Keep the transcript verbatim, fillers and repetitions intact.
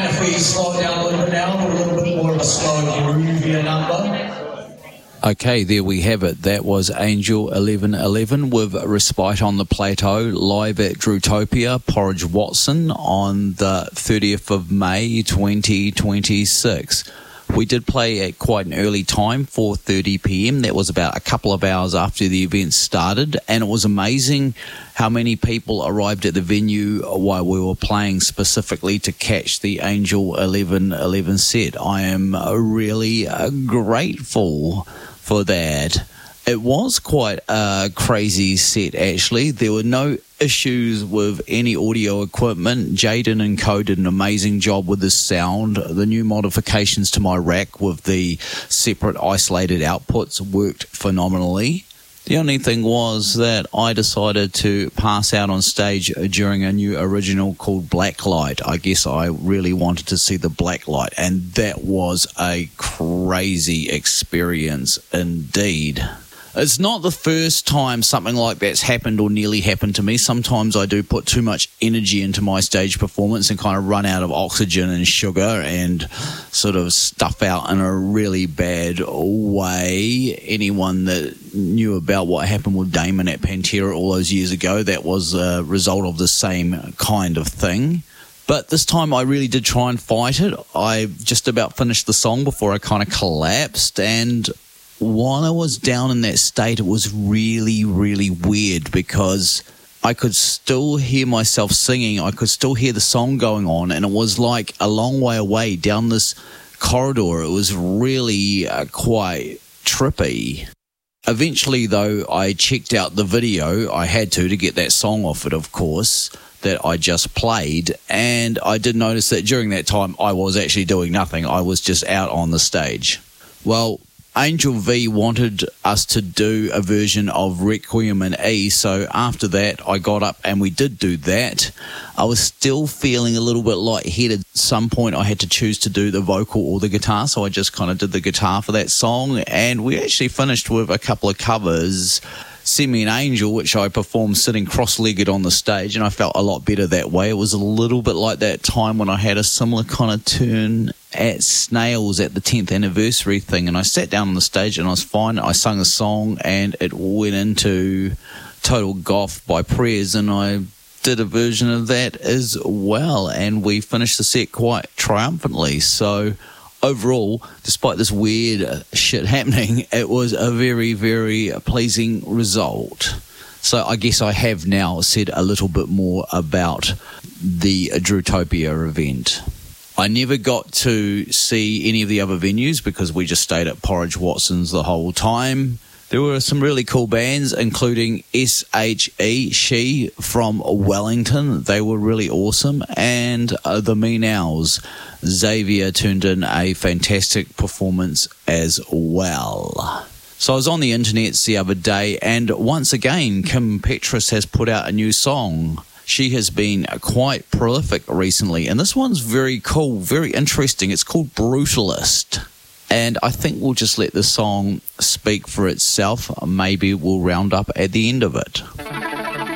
mind if we slow it down a little bit now, put a little bit more of a slow, groovier number? Okay, there we have it. That was Angel eleven eleven with Respite on the Plateau, live at Drewtopia, Porridge Watson, on the thirtieth of May twenty twenty-six. We did play at quite an early time, four thirty p.m. That was about a couple of hours after the event started, and it was amazing how many people arrived at the venue while we were playing specifically to catch the Angel eleven eleven set. I am really uh, grateful for that. It was quite a crazy set, actually. There were no issues with any audio equipment. Jaden and Co did an amazing job with the sound. The new modifications to my rack with the separate isolated outputs worked phenomenally. The only thing was that I decided to pass out on stage during a new original called Blacklight. I guess I really wanted to see the Blacklight, and that was a crazy experience indeed. It's not the first time something like that's happened or nearly happened to me. Sometimes I do put too much energy into my stage performance and kind of run out of oxygen and sugar and sort of stuff out in a really bad way. Anyone that knew about what happened with Damon at Pantera all those years ago, that was a result of the same kind of thing. But this time I really did try and fight it. I just about finished the song before I kind of collapsed, and while I was down in that state, it was really, really weird because I could still hear myself singing. I could still hear the song going on, and it was like a long way away down this corridor. It was really uh, quite trippy. Eventually, though, I checked out the video. I had to, to get that song off it, of course, that I just played. And I did notice that during that time, I was actually doing nothing. I was just out on the stage. Well, Angel V wanted us to do a version of Requiem in E, so after that I got up and we did do that. I was still feeling a little bit lightheaded. At some point I had to choose to do the vocal or the guitar, so I just kind of did the guitar for that song, and we actually finished with a couple of covers. Send Me an Angel, which I performed sitting cross-legged on the stage, and I felt a lot better that way. It was a little bit like that time when I had a similar kind of turn at Snails at the tenth anniversary thing, and I sat down on the stage and I was fine. I sung a song and it went into Total Goth by Prayers, and I did a version of that as well, and we finished the set quite triumphantly. So overall, despite this weird shit happening, it was a very, very pleasing result. So I guess I have now said a little bit more about the Drewtopia event. I never got to see any of the other venues because we just stayed at Porridge Watson's the whole time. There were some really cool bands, including S H E, She, from Wellington. They were really awesome. And uh, the Mean Owls. Xavier turned in a fantastic performance as well. So I was on the internet the other day, and once again, Kim Petras has put out a new song. She has been quite prolific recently, and this one's very cool, very interesting. It's called Brutalist. And I think we'll just let the song speak for itself. Maybe we'll round up at the end of it.